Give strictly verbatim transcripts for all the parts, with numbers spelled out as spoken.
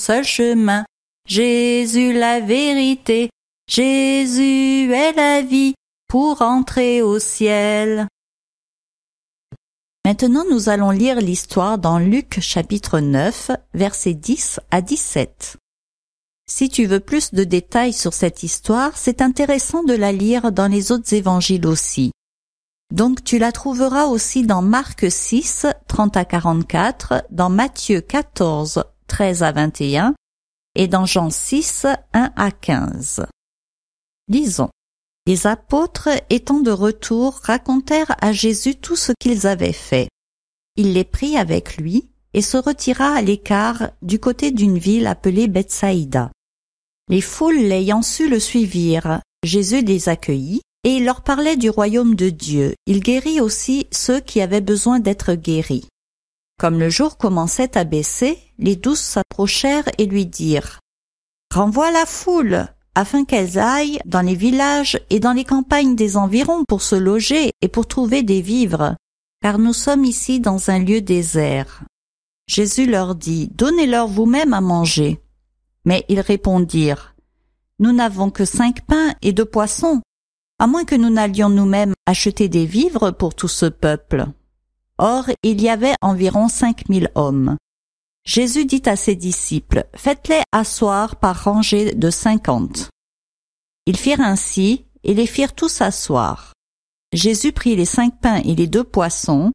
seul chemin. Jésus la vérité, Jésus est la vie pour entrer au ciel. Maintenant, nous allons lire l'histoire dans Luc chapitre neuf, versets dix à dix-sept. Si tu veux plus de détails sur cette histoire, c'est intéressant de la lire dans les autres évangiles aussi. Donc tu la trouveras aussi dans Marc six, trente à quarante-quatre, dans Matthieu quatorze, treize à vingt et un, et dans Jean six, un à quinze. Lisons. Les apôtres, étant de retour, racontèrent à Jésus tout ce qu'ils avaient fait. Il les prit avec lui et se retira à l'écart du côté d'une ville appelée Bethsaïda. Les foules l'ayant su le suivirent. Jésus les accueillit et il leur parlait du royaume de Dieu. Il guérit aussi ceux qui avaient besoin d'être guéris. Comme le jour commençait à baisser, les douze s'approchèrent et lui dirent « Renvoie la foule !» afin qu'elles aillent dans les villages et dans les campagnes des environs pour se loger et pour trouver des vivres, car nous sommes ici dans un lieu désert. Jésus leur dit, « Donnez-leur vous-même à manger. » Mais ils répondirent, « Nous n'avons que cinq pains et deux poissons, à moins que nous n'allions nous-mêmes acheter des vivres pour tout ce peuple. » Or, il y avait environ cinq mille hommes. Jésus dit à ses disciples, « Faites-les asseoir par rangées de cinquante. » Ils firent ainsi, et les firent tous asseoir. Jésus prit les cinq pains et les deux poissons,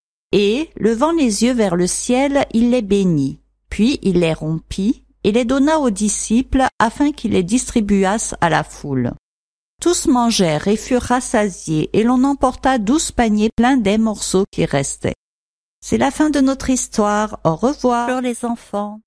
et, levant les yeux vers le ciel, il les bénit. Puis il les rompit, et les donna aux disciples, afin qu'ils les distribuassent à la foule. Tous mangèrent et furent rassasiés, et l'on emporta douze paniers pleins des morceaux qui restaient. C'est la fin de notre histoire. Au revoir. Pour les enfants.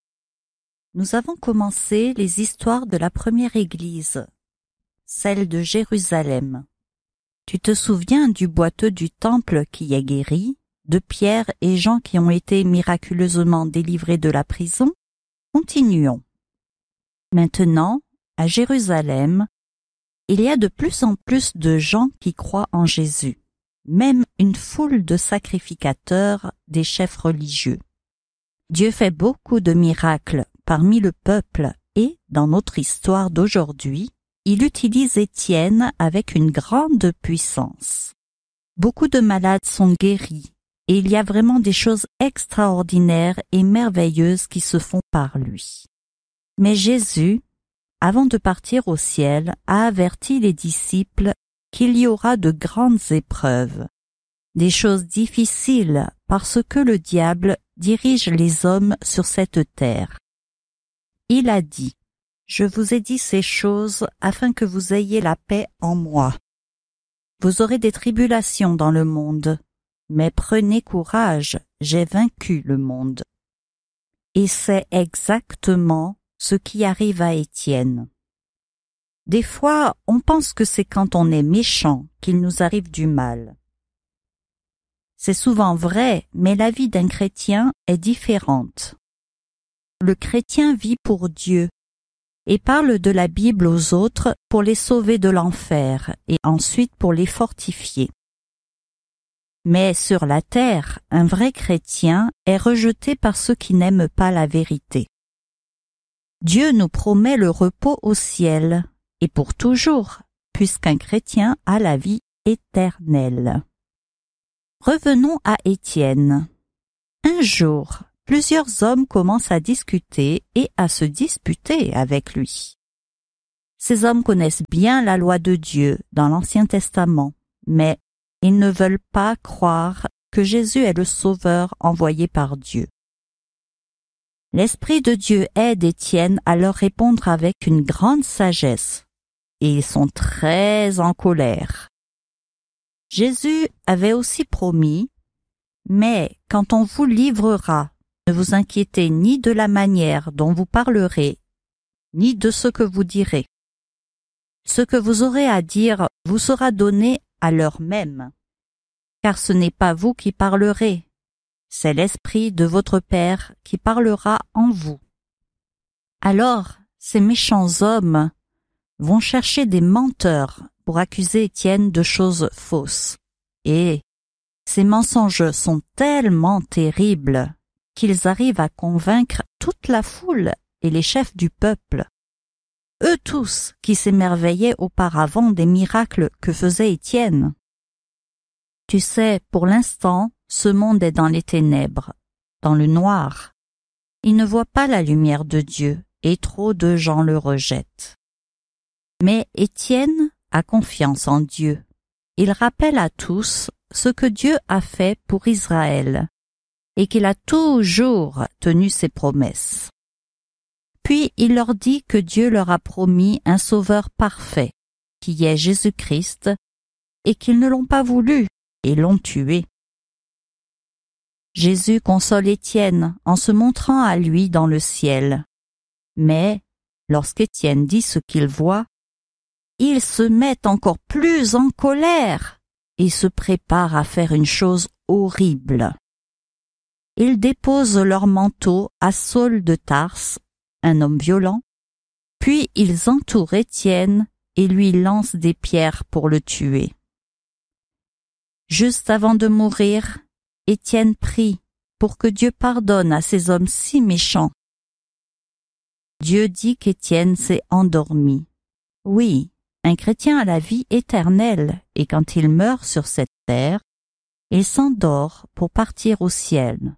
Nous avons commencé les histoires de la première église, celle de Jérusalem. Tu te souviens du boiteux du temple qui est guéri, de Pierre et Jean qui ont été miraculeusement délivrés de la prison? Continuons. Maintenant, à Jérusalem, il y a de plus en plus de gens qui croient en Jésus. Même une foule de sacrificateurs, des chefs religieux. Dieu fait beaucoup de miracles parmi le peuple et, dans notre histoire d'aujourd'hui, il utilise Étienne avec une grande puissance. Beaucoup de malades sont guéris et il y a vraiment des choses extraordinaires et merveilleuses qui se font par lui. Mais Jésus, avant de partir au ciel, a averti les disciples qu'il y aura de grandes épreuves, des choses difficiles parce que le diable dirige les hommes sur cette terre. Il a dit, « Je vous ai dit ces choses afin que vous ayez la paix en moi. Vous aurez des tribulations dans le monde, mais prenez courage, j'ai vaincu le monde. » Et c'est exactement ce qui arrive à Étienne. Des fois, on pense que c'est quand on est méchant qu'il nous arrive du mal. C'est souvent vrai, mais la vie d'un chrétien est différente. Le chrétien vit pour Dieu et parle de la Bible aux autres pour les sauver de l'enfer et ensuite pour les fortifier. Mais sur la terre, un vrai chrétien est rejeté par ceux qui n'aiment pas la vérité. Dieu nous promet le repos au ciel, et pour toujours, puisqu'un chrétien a la vie éternelle. Revenons à Étienne. Un jour, plusieurs hommes commencent à discuter et à se disputer avec lui. Ces hommes connaissent bien la loi de Dieu dans l'Ancien Testament, mais ils ne veulent pas croire que Jésus est le Sauveur envoyé par Dieu. L'Esprit de Dieu aide Étienne à leur répondre avec une grande sagesse, et ils sont très en colère. Jésus avait aussi promis, « Mais quand on vous livrera, ne vous inquiétez ni de la manière dont vous parlerez, ni de ce que vous direz. Ce que vous aurez à dire vous sera donné à l'heure même, car ce n'est pas vous qui parlerez, c'est l'Esprit de votre Père qui parlera en vous. » Alors, ces méchants hommes vont chercher des menteurs pour accuser Étienne de choses fausses. Et ces mensonges sont tellement terribles qu'ils arrivent à convaincre toute la foule et les chefs du peuple, eux tous qui s'émerveillaient auparavant des miracles que faisait Étienne. Tu sais, pour l'instant, ce monde est dans les ténèbres, dans le noir. Il ne voit pas la lumière de Dieu et trop de gens le rejettent. Mais Étienne a confiance en Dieu. Il rappelle à tous ce que Dieu a fait pour Israël et qu'il a toujours tenu ses promesses. Puis il leur dit que Dieu leur a promis un sauveur parfait, qui est Jésus-Christ, et qu'ils ne l'ont pas voulu et l'ont tué. Jésus console Étienne en se montrant à lui dans le ciel. Mais, lorsqu'Étienne dit ce qu'il voit, il se met encore plus en colère et se prépare à faire une chose horrible. Ils déposent leur manteau à Saul de Tarse, un homme violent, puis ils entourent Étienne et lui lancent des pierres pour le tuer. Juste avant de mourir, Étienne prie pour que Dieu pardonne à ces hommes si méchants. Dieu dit qu'Étienne s'est endormi. Oui, un chrétien a la vie éternelle et quand il meurt sur cette terre, il s'endort pour partir au ciel.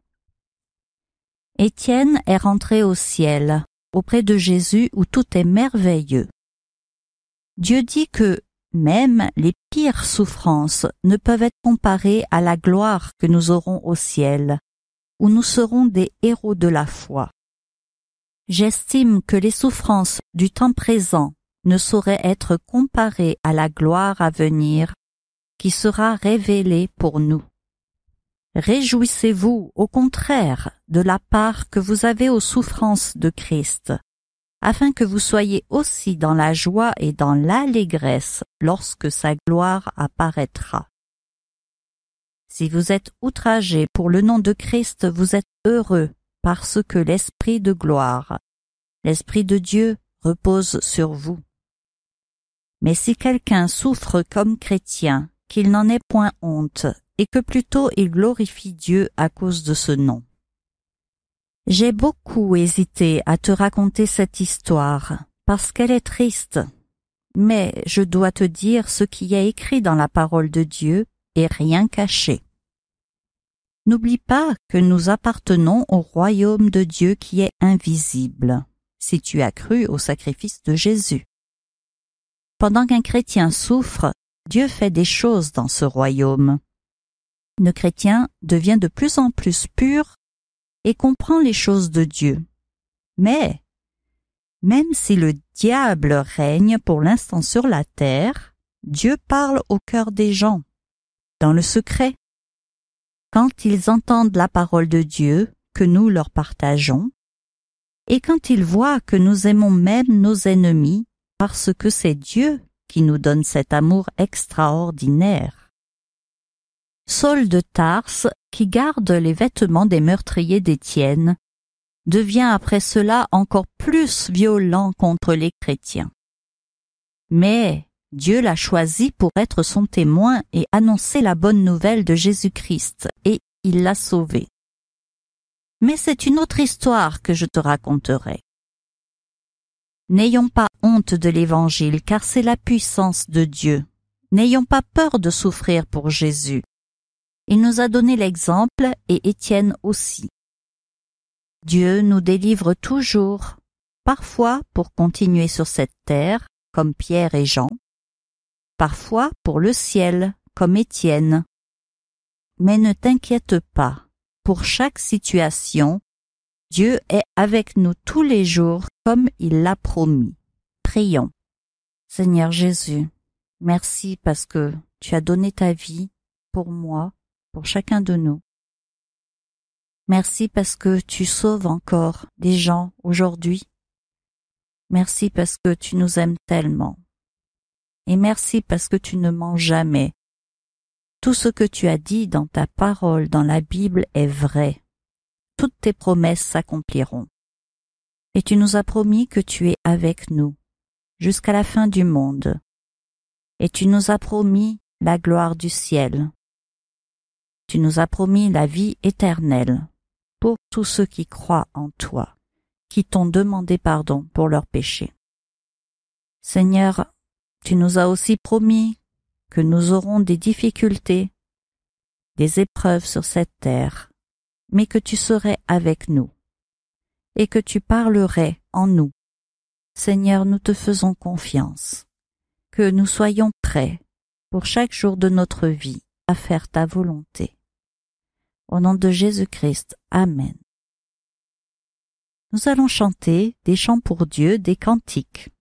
Étienne est rentré au ciel, auprès de Jésus où tout est merveilleux. Dieu dit que même les pires souffrances ne peuvent être comparées à la gloire que nous aurons au ciel, où nous serons des héros de la foi. J'estime que les souffrances du temps présent ne sauraient être comparées à la gloire à venir qui sera révélée pour nous. Réjouissez-vous, au contraire, de la part que vous avez aux souffrances de Christ, afin que vous soyez aussi dans la joie et dans l'allégresse lorsque sa gloire apparaîtra. Si vous êtes outragés pour le nom de Christ, vous êtes heureux, parce que l'Esprit de gloire, l'Esprit de Dieu, repose sur vous. Mais si quelqu'un souffre comme chrétien, qu'il n'en ait point honte, et que plutôt il glorifie Dieu à cause de ce nom. J'ai beaucoup hésité à te raconter cette histoire, parce qu'elle est triste, mais je dois te dire ce qui est écrit dans la parole de Dieu et rien caché. N'oublie pas que nous appartenons au royaume de Dieu qui est invisible, si tu as cru au sacrifice de Jésus. Pendant qu'un chrétien souffre, Dieu fait des choses dans ce royaume. Le chrétien devient de plus en plus pur et comprend les choses de Dieu. Mais, même si le diable règne pour l'instant sur la terre, Dieu parle au cœur des gens, dans le secret. Quand ils entendent la parole de Dieu que nous leur partageons, et quand ils voient que nous aimons même nos ennemis, parce que c'est Dieu qui nous donne cet amour extraordinaire. Saul de Tarse, qui garde les vêtements des meurtriers d'Étienne, devient après cela encore plus violent contre les chrétiens. Mais Dieu l'a choisi pour être son témoin et annoncer la bonne nouvelle de Jésus-Christ, et il l'a sauvé. Mais c'est une autre histoire que je te raconterai. N'ayons pas honte de l'Évangile, car c'est la puissance de Dieu. N'ayons pas peur de souffrir pour Jésus. Il nous a donné l'exemple et Étienne aussi. Dieu nous délivre toujours, parfois pour continuer sur cette terre, comme Pierre et Jean, parfois pour le ciel, comme Étienne. Mais ne t'inquiète pas, pour chaque situation, Dieu est avec nous tous les jours comme il l'a promis. Prions. Seigneur Jésus, merci parce que tu as donné ta vie pour moi, pour chacun de nous. Merci parce que tu sauves encore des gens aujourd'hui. Merci parce que tu nous aimes tellement. Et merci parce que tu ne mens jamais. Tout ce que tu as dit dans ta parole, dans la Bible, est vrai. Toutes tes promesses s'accompliront. Et tu nous as promis que tu es avec nous, jusqu'à la fin du monde. Et tu nous as promis la gloire du ciel. Tu nous as promis la vie éternelle pour tous ceux qui croient en toi. qui t'ont demandé pardon pour leurs péchés. Seigneur, tu nous as aussi promis que nous aurons des difficultés, des épreuves sur cette terre, mais que tu serais avec nous et que tu parlerais en nous. Seigneur, nous te faisons confiance, que nous soyons prêts pour chaque jour de notre vie à faire ta volonté. Au nom de Jésus-Christ, Amen. Nous allons chanter des chants pour Dieu, des cantiques.